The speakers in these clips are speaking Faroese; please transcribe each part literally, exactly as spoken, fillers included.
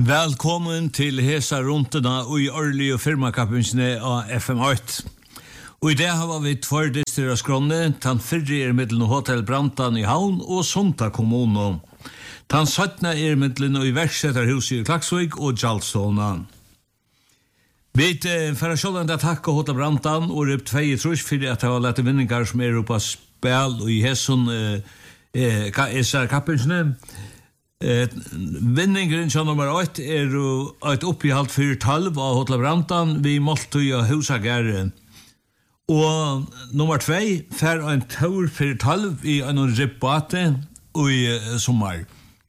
Välkommen till hesa runtorna och i årlig och firmakappensne av F M åtta. Och i det har vi två distrikt av Skråne, tan fyrre er middelen av Hotell Brantan i Havn og Sunda kommune. Tan sattna er middelen av Iverksetterhuset i Klaksvik og Jalstona. Vi får sjålande takka Hotell Brantan og røp tvei i trus for at det var lette vinningar som er på spil og i hesson eh, hesa kappensne. Eh, vinningen som nummer åtta er et oppihalt for tolv av Hotell Brantan vi målte jo husagere. Og nummer två fer en tur for tolv i en ribbate i uh, sommar.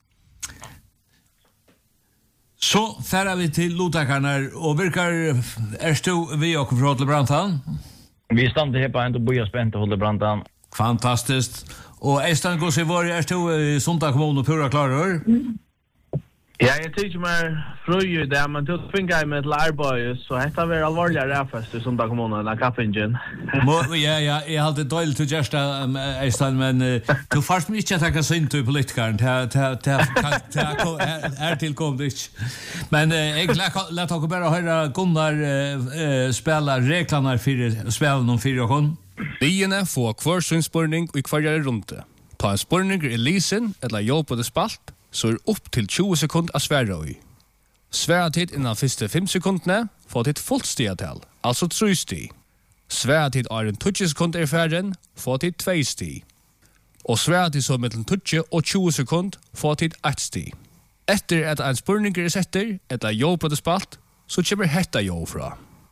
Så fer vi til Lotakarna og virkar er du vi og fra Hotell Brantan? Vi stander her på en og boja spent til Hotell Brantan. Fantastiskt. Og Eistan går seg var er du i Sunda kommune og pura klarer? Ja, jeg tykker meg frøy det, men til å tvinge meg til arbeid, så heter det alvorligere ræfest i Sunda kommune enn kaffingen. Ja, ja, jeg har alltid døylig til Gjersta, Eistan, men du først mig ikke at jeg kan synge til politikeren, det er tilkommet ikke. Men jeg lett dere bare høre Gunnar spela reglene for spelen om fire og kun. Liene får hver sin spørning og hver er rundt. Ta en spørning i lisen, eller jobb på det spalt, så er opp til tjue sekunder av svære i. Svære tid innan første fem sekundene får tid fullt stiatel, altså tre sti. Svære tid er en tjue sekunder i færden, får tid tvei sti. Og svære tid så mellom tjue og tjue sekunder får tid ett sti. Etter at en spørning er setter, etter jobb på det spalt, så kommer hetta jobb fra.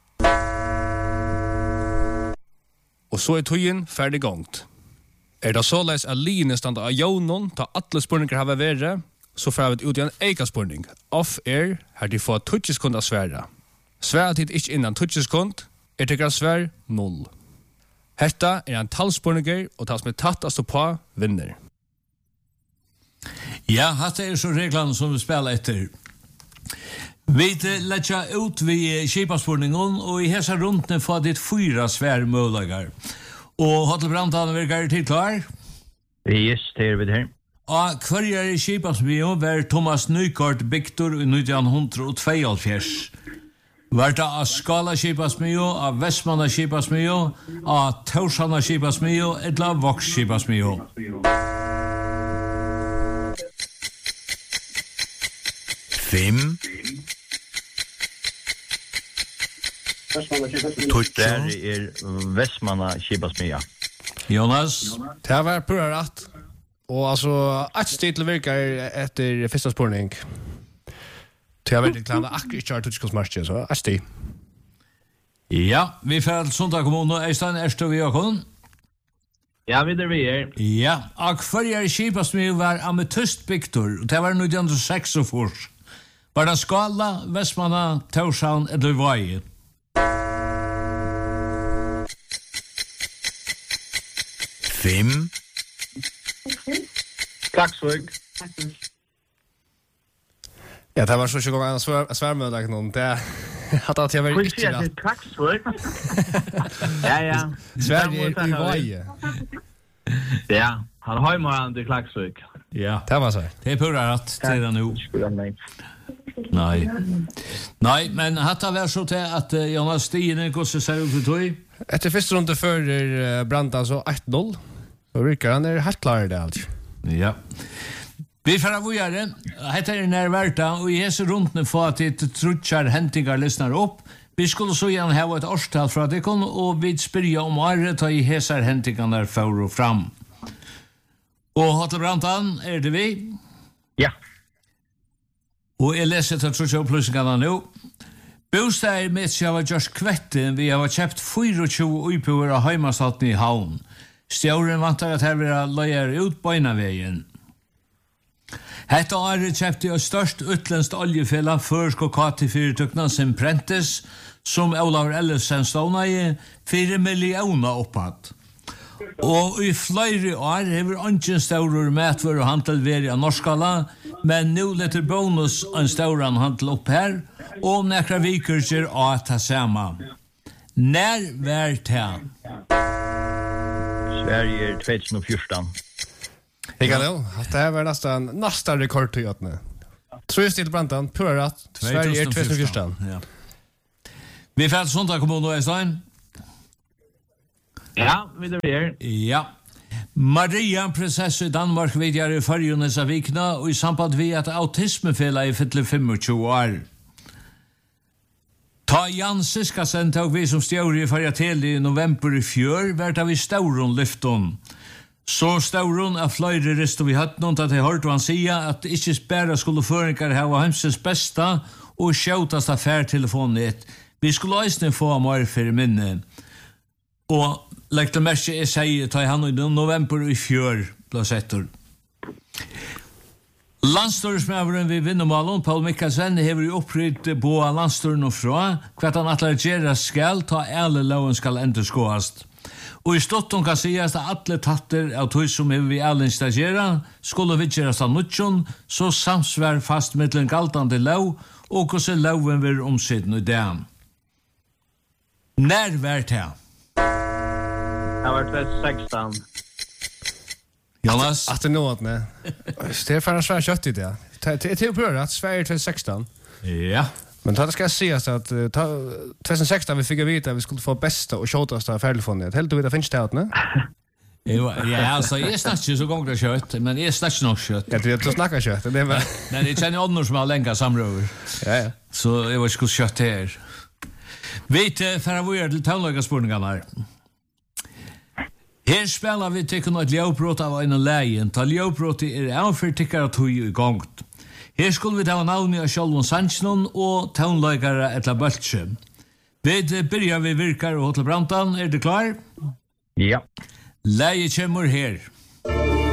Og så er tøyen ferdig gongt. Er det såleis at liene standa av jaunon ta alle spurninger hava vere, så får vi ut i en eika spurning. Off air her de får tjue sekunder svære. Svære tid ikke innan tjue sekunder, er til svær null. Hetta er en talspurninger, og tas med tatt å stå på vinner. Ja, dette er så reglene som vi spiller etter. Vi letja ut vi kipaspurningen, og i hesa rundene får ditt fyra svære muligheter. Og Hotell Brantan virker til klar? Vi er just her ved her. Og hver er i Kipasmio var Thomas Nykort Victor i nitton tjueto. Var det av Skala Kipasmio, av Vestmanna Kipasmio, av Torshanna Kipasmio, eller av Vox Kipasmio? Fem. Torter er Vestmanna Kipasmia. Jonas? Det var pura rätt. Och alltså ett stil verkar efter första spårning. Det har varit klart akkurat kört utskotts match så är det. Ja, vi får Sunda kommune Eistan Erstov i Åkon. Ja, vi der vi er. Ja, og hver Kipasmio var amethyst Victor, og det var nitton seksogfyrre. Var det Skala, Vestmanna, Torshavn eller Vaje? Fem. Klaksvik. Ja, det var så tjugo gånger svär svärmödag någon. Det hade att jag var inte rätt. Det Klaksvik. Ja, ja. Sverige är i Vaje. Ja, han har ju morgon till Klaksvik. Ja. Det var så. Det är pura rätt till det nu. Nej. Nej, men hatta var så till att uh, Jonas Stine går så ser ut för tog. Efter första rundan för uh, Brantan så ett noll. Så rycker han är helt klar det allt. Ja. Vi får av gjøre. Hette er nærværta, og i hese rundene få at det trutjar hentingar lyssnar opp. Vi skulle så gjerne ha et årstal fra det, og vi spyrja om året ta i hese hentingarna for og fram. Og Hotell Brantan, er det vi? Ja. Og jeg leser til trutjar opplysningarna nå. Bostad med seg av Josh Kvetten, vi har kjøpt tjuefire uipoer av heimastaten i Havn. Stjåren vantar at her vil løyer ut Bøynavegen. Hetta året kjøpte jeg størst utlænst oljefella førsk og kati-fyrirtøkna som Prentes, som Olav Ellefsen ståna i, fire millioner opphatt. Og i flere år hever ønsken større matver og handel veri av norskala, men nå letter bonus en større handel opp her, og nekra viker gjør av ta sama. När var det? Sverige tjugo fjorton. Jag kan då. Det här var nästan nästan rekordtid nu. Tror jag Brantan, pura rätt. Sverige är tjugohundrafjorton. Ja. Vi får Sondag kommun och Øystein. Ja, vi är här. Ja. Maria, prinsessa i Danmark, vet jag i förrjunes av vikna, och i samband med att autismefälla i fyller tjugofem år. Ta Jan Siskasen tog vi som stjåri i Farjateli i november i fjör, vært av i Stauron lyfton. Så Stauron er fløyre rist og vi hatt noen at jeg hørte han sia at det ikke spæra skulle føringar hava hemsens besta og sjåtast av færtelefonet. Vi skulle eisne få mer for minne. Og lagt det mest jeg sier, ta han i november i fjør, blasettor. Landstorsmæveren vi vinnermalen, Paul Mikkelsen, hever jo opprydd på landstoren og fra, hva han atler gjerra skal, ta alle loven skal endurskåast. Og i stotton kan sies at alle tatter av tog som hever vi alle installera, skulle vi gjerast av nutjon, så samsvær fast mittlen galtande lov, og hvordan loven vil omsiden i det. När vært her? Det har varit sexton. Jonas? Att det något med. Det är för en svär kött i det. Det är till på att Sverige tjugo sexton. Ja. Men då ska jag säga så att tjugo sexton vi fick veta att vi skulle få bästa och shortaste av färgtelefonen. Helt du vet att finns det åt, Ja, alltså jag snackar ju så gånger det kött, men jag snackar nog kött. Jag tror att snacka kött, det är väl. Nej, det känner andra som har länka samråd. Ja, ja. Så jag var skulle kött här. Vet för att vi är till tonlagarspårningarna här. Her spelar vi tykken et ljøvbrott av en leien, ta ljøvbrottet er avfyrtikkere tog i gongt. Her skulle vi ta navnet av Kjolvon Sandsson og taunløygare etla Bøltsjø. Vi byrjar vi virkar og Hotel Brantan, er du klar? Ja. Leie kommer her.